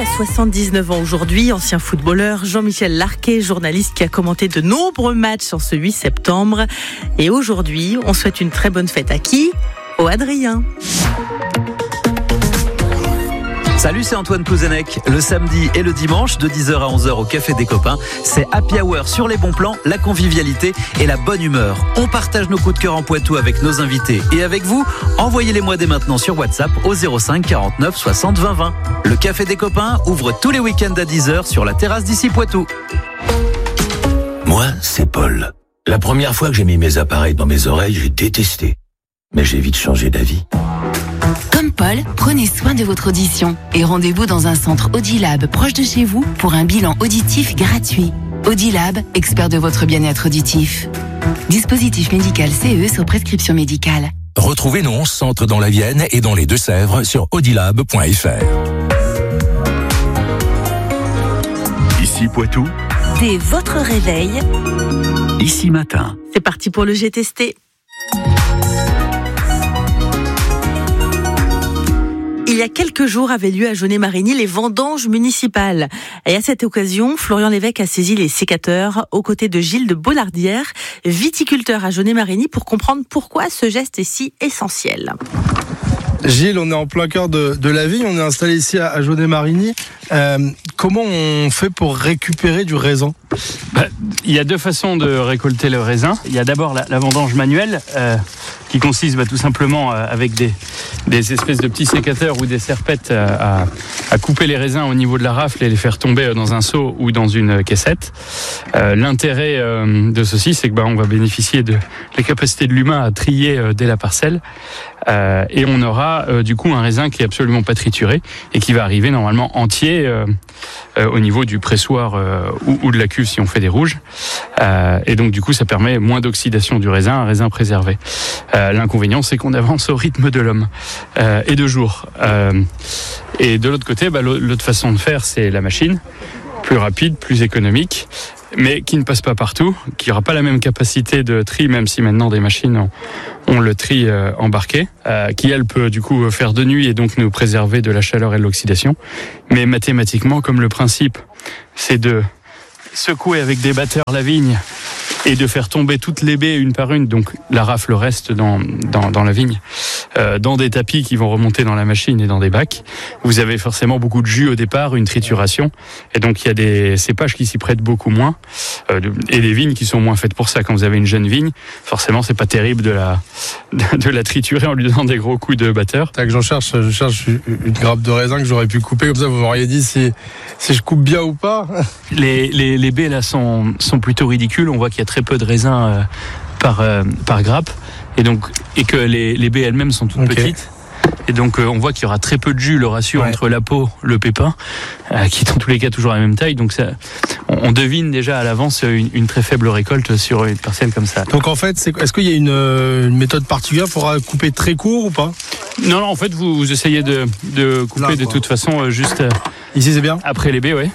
a 79 ans aujourd'hui, ancien footballeur. Jean-Michel Larquet, journaliste qui a commenté de nombreux matchs en ce 8 septembre. Et aujourd'hui, on souhaite une très bonne fête à qui ? Au Adrien. Salut, c'est Antoine Pouzenec. Le samedi et le dimanche, de 10h à 11h au Café des Copains, c'est Happy Hour sur les bons plans, la convivialité et la bonne humeur. On partage nos coups de cœur en Poitou avec nos invités et avec vous. Envoyez-les-moi dès maintenant sur WhatsApp au 05 49 60 20 20. Le Café des Copains ouvre tous les week-ends à 10h sur la terrasse d'ici Poitou. Moi, c'est Paul. La première fois que j'ai mis mes appareils dans mes oreilles, j'ai détesté. Mais j'ai vite changé d'avis. Comme Paul, prenez soin de votre audition et rendez-vous dans un centre Audilab proche de chez vous pour un bilan auditif gratuit. Audilab, expert de votre bien-être auditif. Dispositif médical CE sur prescription médicale. Retrouvez nos 11 centres dans la Vienne et dans les Deux-Sèvres sur audilab.fr. Ici Poitou, Dès votre réveil, ici matin. c'est parti pour le G-Testé. Il y a quelques jours avaient lieu à Jaunet-Marigny les vendanges municipales. Et à cette occasion, Florian Lévesque a saisi les sécateurs aux côtés de Gilles de Bollardière, viticulteur à Jaunet-Marigny, pour comprendre pourquoi ce geste est si essentiel. Gilles, on est en plein cœur de la vigne, on est installé ici à Jaunet-Marigny. Comment on fait pour récupérer du raisin ? Il y a deux façons de récolter le raisin. Il y a d'abord la vendange manuelle qui consiste tout simplement avec des espèces de petits sécateurs ou des serpettes à couper les raisins au niveau de la rafle et les faire tomber dans un seau ou dans une caissette. L'intérêt de ceci, c'est que on va bénéficier de la capacité de l'humain à trier dès la parcelle. Et on aura du coup un raisin qui est absolument pas trituré et qui va arriver normalement entier au niveau du pressoir ou de la cuve si on fait des rouges. Et donc du coup ça permet moins d'oxydation du raisin, un raisin préservé. L'inconvénient, c'est qu'on avance au rythme de l'homme et de jour. Et de l'autre côté, l'autre façon de faire, c'est la machine, plus rapide, plus économique, mais qui ne passe pas partout, qui n'aura pas la même capacité de tri, même si maintenant des machines ont le tri embarqué, qui elle peut du coup faire de nuit et donc nous préserver de la chaleur et de l'oxydation. Mais mathématiquement, comme le principe, c'est de secouer avec des batteurs la vigne et de faire tomber toutes les baies une par une, donc la rafle reste dans la vigne, dans des tapis qui vont remonter dans la machine et dans des bacs. Vous avez forcément beaucoup de jus au départ, une trituration, et donc il y a des cépages qui s'y prêtent beaucoup moins, et des vignes qui sont moins faites pour ça. Quand vous avez une jeune vigne, forcément c'est pas terrible de la triturer en lui donnant des gros coups de batteur. Je cherche une grappe de raisin que j'aurais pu couper, comme ça vous m'auriez dit si je coupe bien ou pas. Les baies là sont plutôt ridicules, on voit qu'il y a très peu de raisins par grappe et que les baies elles-mêmes sont toutes petites. Et donc on voit qu'il y aura très peu de jus, le ratio entre la peau, le pépin, qui est dans tous les cas toujours la même taille. Donc ça, on devine déjà à l'avance une très faible récolte sur une parcelle comme ça. Donc en fait, est-ce qu'il y a une méthode particulière pour couper très court ou pas ? Non, en fait vous essayez de couper là, de toute façon juste... Ici c'est bien ? Après les baies,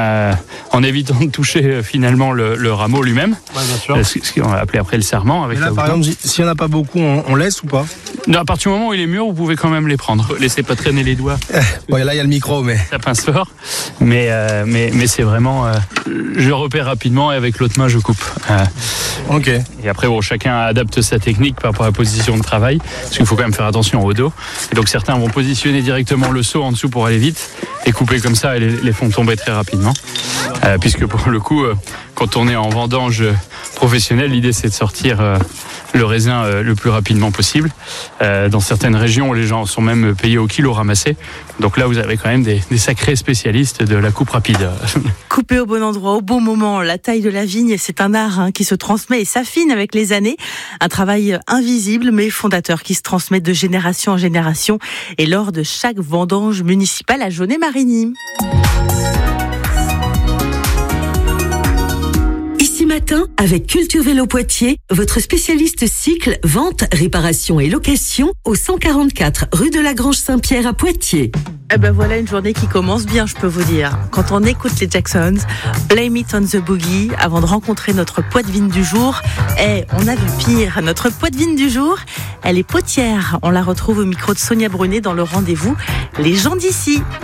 en évitant de toucher finalement le rameau lui-même. Ouais, bien sûr. Ce qu'on va appeler après le sarment. Avec là, par exemple, s'il n'y en a pas beaucoup, on laisse ou pas ? Non, à partir du moment où il est mûr, vous pouvez quand même les prendre. Laissez pas traîner les doigts. Là, il y a le micro, mais... Ça pince fort. Mais c'est vraiment... je repère rapidement et avec l'autre main, je coupe. Ok. Et après, chacun adapte sa technique par rapport à la position de travail. Parce qu'il faut quand même faire attention au dos. Et donc, certains vont positionner directement le seau en dessous pour aller vite et couper comme ça et les font tomber très rapidement. Puisque pour le coup, quand on est en vendange professionnelle, l'idée c'est de sortir le raisin le plus rapidement possible. Dans certaines régions, les gens sont même payés au kilo ramassé. Donc là, vous avez quand même des sacrés spécialistes de la coupe rapide. Couper au bon endroit, au bon moment, la taille de la vigne, c'est un art qui se transmet et s'affine avec les années. Un travail invisible mais fondateur qui se transmet de génération en génération et lors de chaque vendange municipale à Jaunet-Marigny. Matin avec Culture Vélo Poitiers, votre spécialiste cycle, vente, réparation et location au 144 rue de la Grange Saint-Pierre à Poitiers. Voilà une journée qui commence bien, je peux vous dire. Quand on écoute les Jacksons, Blame It on the Boogie, avant de rencontrer notre poitevine du jour. On a vu pire. Notre poitevine du jour, elle est potière. On la retrouve au micro de Sonia Brunet dans le rendez-vous Les gens d'ici.